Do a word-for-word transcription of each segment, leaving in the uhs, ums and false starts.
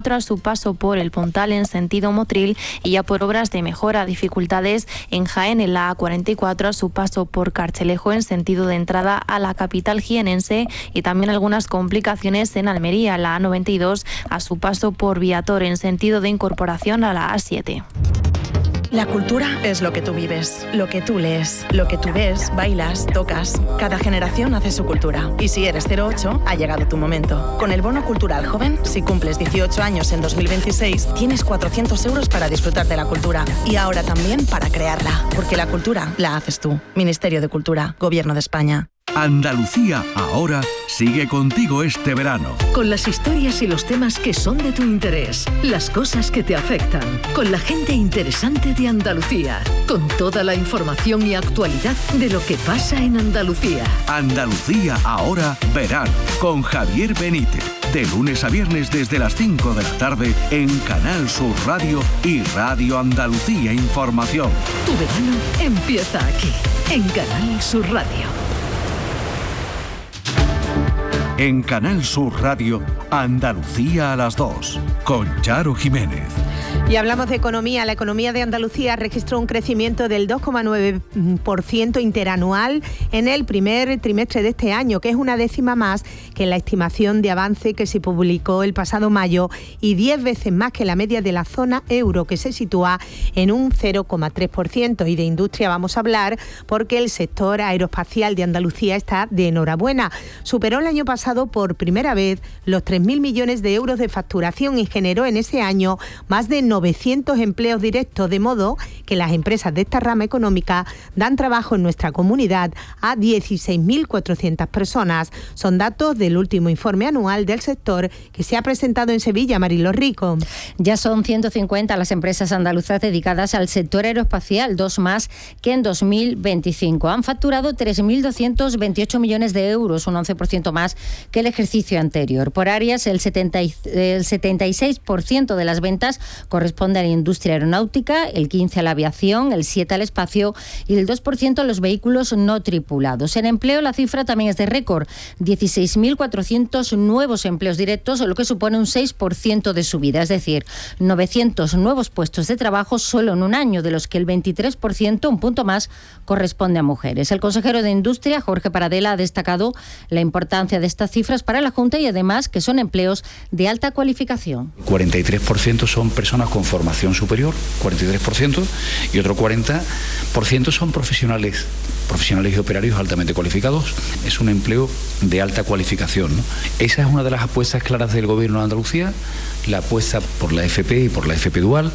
cuatro a su paso por El Pontal en sentido Motril y ya por obras de mejora. Dificultades en Jaén en la A cuarenta y cuatro a su paso por Carchelejo en sentido de entrada a la capital jienense y también algunas complicaciones en Almería, la A noventa y dos a su paso por Viator en sentido de incorporación a la A siete. La cultura es lo que tú vives, lo que tú lees, lo que tú ves, bailas, tocas. Cada generación hace su cultura. Y si eres cero ocho, ha llegado tu momento. Con el Bono Cultural Joven, si cumples dieciocho años en dos mil veintiséis, tienes cuatrocientos euros para disfrutar de la cultura. Y ahora también para crearla. Porque la cultura la haces tú. Ministerio de Cultura, Gobierno de España. Andalucía ahora sigue contigo este verano. Con las historias y los temas que son de tu interés, las cosas que te afectan, con la gente interesante de Andalucía, con toda la información y actualidad de lo que pasa en Andalucía. Andalucía ahora verano, con Javier Benítez. De lunes a viernes desde las cinco de la tarde en Canal Sur Radio y Radio Andalucía Información. Tu verano empieza aquí, en Canal Sur Radio. En Canal Sur Radio, Andalucía a las dos, con Charo Jiménez. Y hablamos de economía. La economía de Andalucía registró un crecimiento del dos coma nueve por ciento interanual en el primer trimestre de este año, que es una décima más que la estimación de avance que se publicó el pasado mayo y diez veces más que la media de la zona euro, que se sitúa en un cero coma tres por ciento. Y de industria vamos a hablar porque el sector aeroespacial de Andalucía está de enhorabuena. Superó el año pasado por primera vez los tres mil millones de euros de facturación y generó en ese año más de novecientos empleos directos, de modo que las empresas de esta rama económica dan trabajo en nuestra comunidad a dieciséis mil cuatrocientas personas. Son datos del último informe anual del sector que se ha presentado en Sevilla. Mariló Rico. Ya son ciento cincuenta las empresas andaluzas dedicadas al sector aeroespacial, dos más que en dos mil veinticinco. Han facturado tres mil doscientos veintiocho millones de euros, un once por ciento más que el ejercicio anterior. Por áreas, el, setenta, el setenta y seis por ciento de las ventas corresponde a la industria aeronáutica, el quince por ciento a la aviación, el siete por ciento al espacio y el dos por ciento a los vehículos no tripulados. En empleo, la cifra también es de récord, dieciséis mil cuatrocientos nuevos empleos directos, lo que supone un seis por ciento de subida, es decir, novecientos nuevos puestos de trabajo solo en un año, de los que el veintitrés por ciento, un punto más, corresponde a mujeres. El consejero de Industria, Jorge Paradela, ha destacado la importancia de estas cifras para la Junta y además que son empleos de alta cualificación. cuarenta y tres por ciento son personas con formación superior, cuarenta y tres por ciento, y otro cuarenta por ciento son profesionales, profesionales y operarios altamente cualificados. Es un empleo de alta cualificación, ¿no? Esa es una de las apuestas claras del Gobierno de Andalucía, la apuesta por la F P y por la F P dual.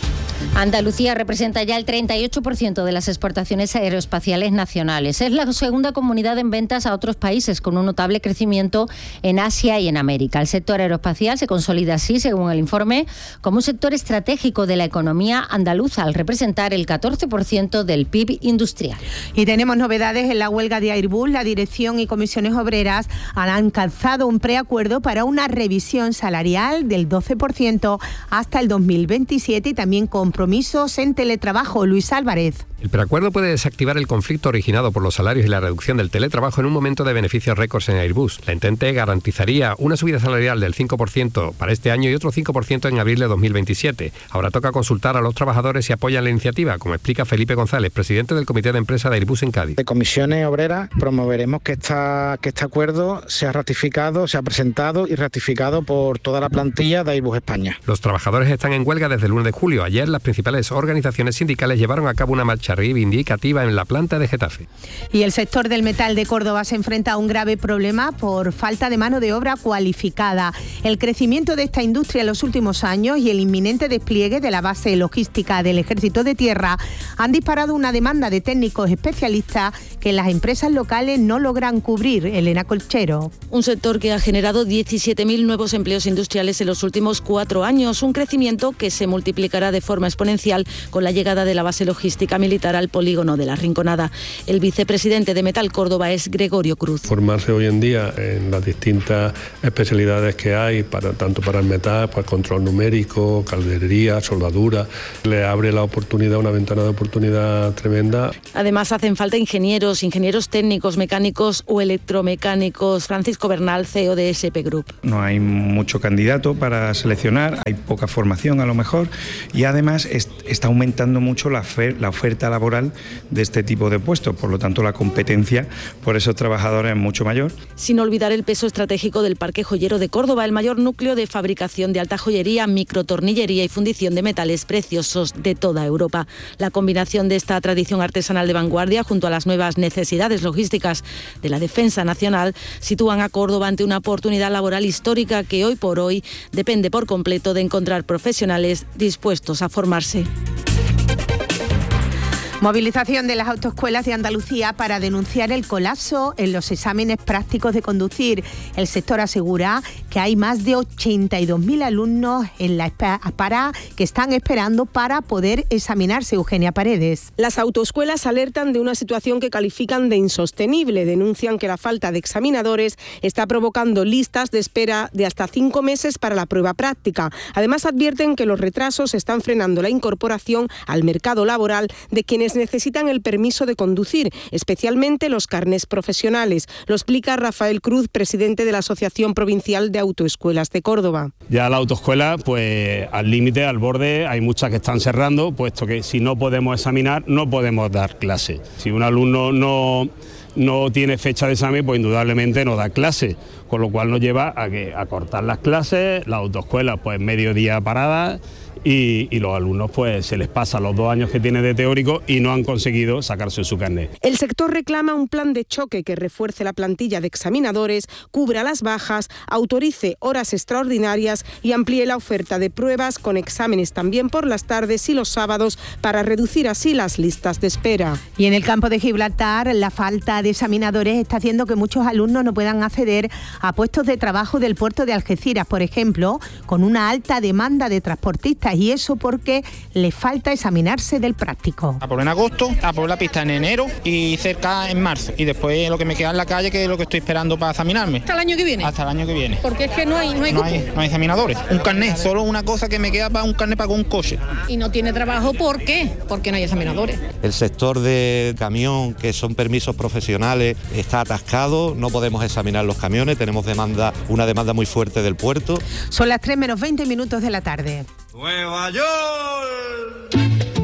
Andalucía representa ya el treinta y ocho por ciento de las exportaciones aeroespaciales nacionales. Es la segunda comunidad en ventas a otros países, con un notable crecimiento en Asia y en América. El sector aeroespacial se consolida así, según el informe, como un sector estratégico de la economía andaluza, al representar el catorce por ciento del P I B industrial. Y tenemos novedades en la huelga de Airbus. La dirección y comisiones obreras han alcanzado un preacuerdo para una revisión salarial del doce por ciento hasta el dos mil veintisiete y también compromisos en teletrabajo. Luis Álvarez. El preacuerdo puede desactivar el conflicto originado por los salarios y la reducción del teletrabajo en un momento de beneficios récords en Airbus. La Entente garantizaría una subida salarial del cinco por ciento para este año y otro cinco por ciento en abril de dos mil veintisiete. Ahora toca consultar a los trabajadores si apoyan la iniciativa, como explica Felipe González, presidente del Comité de Empresa de Airbus en Cádiz. De comisiones obreras promoveremos que, esta, que este acuerdo sea ratificado, sea presentado y ratificado por toda la plantilla de Airbus España. Los trabajadores están en huelga desde el uno de julio. Ayer las principales organizaciones sindicales llevaron a cabo una marcha reivindicativa en la planta de Getafe. Y el sector del metal de Córdoba se enfrenta a un grave problema por falta de mano de obra cualificada. El crecimiento de esta industria en los últimos años y el inminente despliegue de la base logística del Ejército de Tierra han disparado una demanda de técnicos especialistas que las empresas locales no logran cubrir. Elena Colchero. Un sector que ha generado diecisiete mil nuevos empleos industriales en los últimos cuatro años, un crecimiento que se multiplicará de forma exponencial con la llegada de la base logística militar visitará el polígono de La Rinconada. El vicepresidente de Metal Córdoba es Gregorio Cruz. Formarse hoy en día en las distintas especialidades que hay, para, tanto para el metal, pues control numérico, calderería, soldadura, le abre la oportunidad, una ventana de oportunidad tremenda. Además hacen falta ingenieros, ingenieros técnicos, mecánicos o electromecánicos. Francisco Bernal, C E O de S P Group. No hay mucho candidato para seleccionar, hay poca formación a lo mejor y además es, está aumentando mucho la, fer, la oferta laboral de este tipo de puestos, por lo tanto la competencia por esos trabajadores es mucho mayor. Sin olvidar el peso estratégico del Parque Joyero de Córdoba, el mayor núcleo de fabricación de alta joyería, microtornillería y fundición de metales preciosos de toda Europa. La combinación de esta tradición artesanal de vanguardia junto a las nuevas necesidades logísticas de la defensa nacional sitúan a Córdoba ante una oportunidad laboral histórica que hoy por hoy depende por completo de encontrar profesionales dispuestos a formarse. Movilización de las autoescuelas de Andalucía para denunciar el colapso en los exámenes prácticos de conducir. El sector asegura que hay más de ochenta y dos mil alumnos en la para que están esperando para poder examinarse. Eugenia Paredes. Las autoescuelas alertan de una situación que califican de insostenible. Denuncian que la falta de examinadores está provocando listas de espera de hasta cinco meses para la prueba práctica. Además advierten que los retrasos están frenando la incorporación al mercado laboral de quienes necesitan el permiso de conducir, especialmente los carnés profesionales. Lo explica Rafael Cruz, presidente de la Asociación Provincial de Autoescuelas de Córdoba. Ya la autoescuela, pues al límite, al borde, hay muchas que están cerrando, puesto que si no podemos examinar, no podemos dar clase. Si un alumno no, no tiene fecha de examen, pues indudablemente no da clase, con lo cual nos lleva a, que, a cortar las clases, la autoescuela pues medio día parada. Y, y los alumnos pues se les pasa los dos años que tienen de teórico y no han conseguido sacarse su carnet. El sector reclama un plan de choque que refuerce la plantilla de examinadores, cubra las bajas, autorice horas extraordinarias y amplíe la oferta de pruebas con exámenes también por las tardes y los sábados para reducir así las listas de espera. Y en el campo de Gibraltar, la falta de examinadores está haciendo que muchos alumnos no puedan acceder a puestos de trabajo del puerto de Algeciras, por ejemplo, con una alta demanda de transportistas. Y eso porque le falta examinarse del práctico. A por en agosto, a por la pista en enero y cerca en marzo. Y después lo que me queda en la calle, que es lo que estoy esperando para examinarme. ¿Hasta el año que viene? Hasta el año que viene. Porque es que no hay no hay, no hay, no hay examinadores. Un carnet, solo una cosa que me queda para un carnet para un coche. Y no tiene trabajo, ¿por qué? Porque no hay examinadores. El sector de camión, que son permisos profesionales, está atascado. No podemos examinar los camiones. Tenemos demanda, una demanda muy fuerte del puerto. Son las tres menos veinte minutos de la tarde. ¡Nueva York!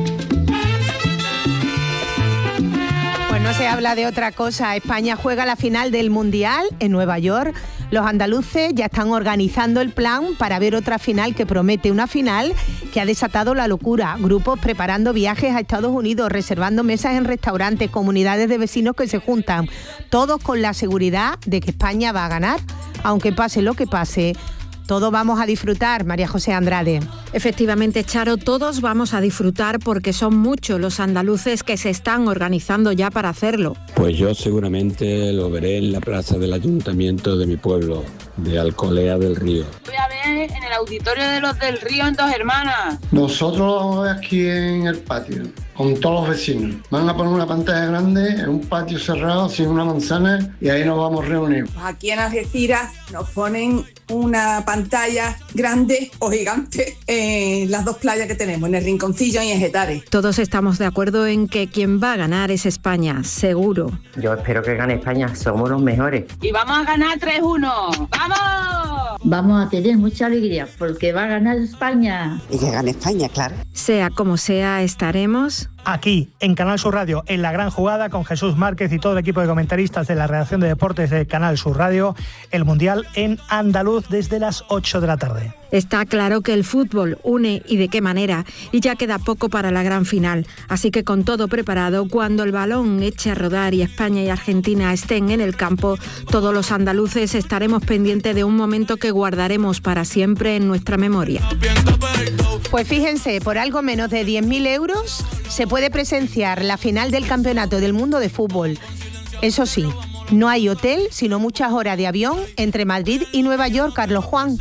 Pues no se habla de otra cosa. España juega la final del Mundial en Nueva York. Los andaluces ya están organizando el plan para ver otra final que promete una final que ha desatado la locura. Grupos preparando viajes a Estados Unidos, reservando mesas en restaurantes, comunidades de vecinos que se juntan, todos con la seguridad de que España va a ganar, aunque pase lo que pase. Todos vamos a disfrutar, María José Andrade. Efectivamente, Charo, todos vamos a disfrutar porque son muchos los andaluces que se están organizando ya para hacerlo. Pues yo seguramente lo veré en la plaza del ayuntamiento de mi pueblo, de Alcolea del Río. Voy a ver en el auditorio de los del Río en Dos Hermanas. Nosotros lo vamos a ver aquí en el patio, con todos los vecinos. Van a poner una pantalla grande en un patio cerrado, sin una manzana, y ahí nos vamos a reunir. Aquí en Algeciras nos ponen una pantalla grande o gigante en las dos playas que tenemos, en el Rinconcillo y en Getares. Todos estamos de acuerdo en que quien va a ganar es España, seguro. Yo espero que gane España, somos los mejores. Y vamos a ganar tres uno. ¡Vamos! Vamos a tener mucha alegría porque va a ganar España. Y que gane España, claro. Sea como sea, estaremos aquí, en Canal Sur Radio, en La Gran Jugada, con Jesús Márquez y todo el equipo de comentaristas de la redacción de deportes de Canal Sur Radio, el Mundial en andaluz desde las ocho de la tarde. Está claro que el fútbol une y de qué manera, y ya queda poco para la gran final, así que con todo preparado, cuando el balón eche a rodar y España y Argentina estén en el campo, todos los andaluces estaremos pendientes de un momento que guardaremos para siempre en nuestra memoria. Pues fíjense, por algo menos de diez mil euros se puede presenciar la final del Campeonato del Mundo de Fútbol. Eso sí, no hay hotel, sino muchas horas de avión entre Madrid y Nueva York, Carlos Juan.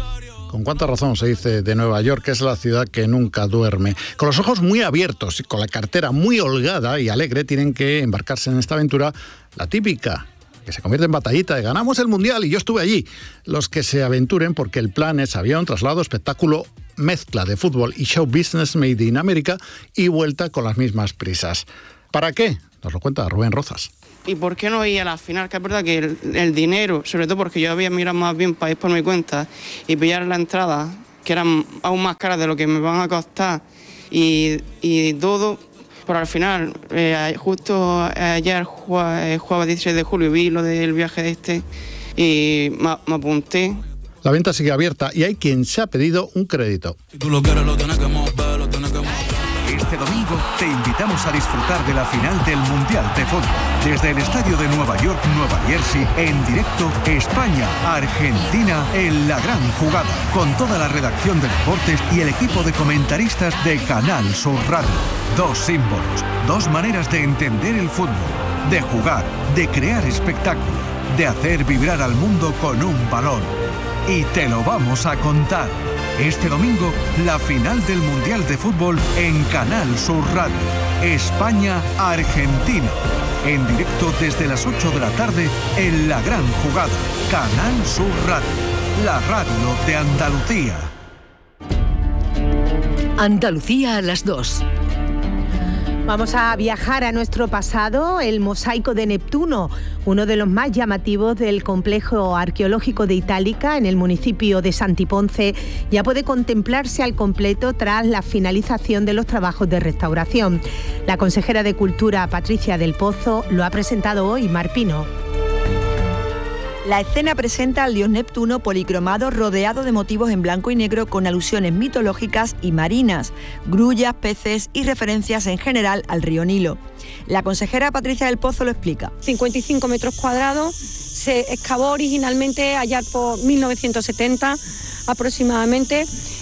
Con cuánta razón se dice de Nueva York que es la ciudad que nunca duerme. Con los ojos muy abiertos y con la cartera muy holgada y alegre tienen que embarcarse en esta aventura, la típica, que se convierte en batallita de ganamos el Mundial y yo estuve allí. Los que se aventuren, porque el plan es avión, traslado, espectáculo, mezcla de fútbol y show business made in America y vuelta con las mismas prisas. ¿Para qué? Nos lo cuenta Rubén Rozas. ¿Y por qué no ir a la final? Que es verdad que el, el dinero, sobre todo porque yo había mirado más bien para ir por mi cuenta y pillar la entrada, que eran aún más caras de lo que me van a costar y, y todo, pero al final, eh, justo ayer, jueves dieciséis de julio, vi lo del viaje de este y me, me apunté. La venta sigue abierta y hay quien se ha pedido un crédito. Este domingo te invitamos a disfrutar de la final del Mundial de Fútbol. Desde el estadio de Nueva York, Nueva Jersey, en directo, España-Argentina en la gran jugada. Con toda la redacción de deportes y el equipo de comentaristas de Canal Sur Radio. Dos símbolos, dos maneras de entender el fútbol, de jugar, de crear espectáculo, de hacer vibrar al mundo con un balón. Y te lo vamos a contar. Este domingo, la final del Mundial de Fútbol en Canal Sur Radio. España-Argentina. En directo desde las ocho de la tarde en la gran jugada. Canal Sur Radio. La radio de Andalucía. Andalucía a las dos. Vamos a viajar a nuestro pasado, el mosaico de Neptuno, uno de los más llamativos del complejo arqueológico de Itálica, en el municipio de Santiponce, ya puede contemplarse al completo tras la finalización de los trabajos de restauración. La consejera de Cultura, Patricia del Pozo, lo ha presentado hoy, Mar Pino. La escena presenta al dios Neptuno policromado rodeado de motivos en blanco y negro con alusiones mitológicas y marinas, grullas, peces y referencias en general al río Nilo. La consejera Patricia del Pozo lo explica. cincuenta y cinco metros cuadrados, se excavó originalmente allá por mil novecientos setenta aproximadamente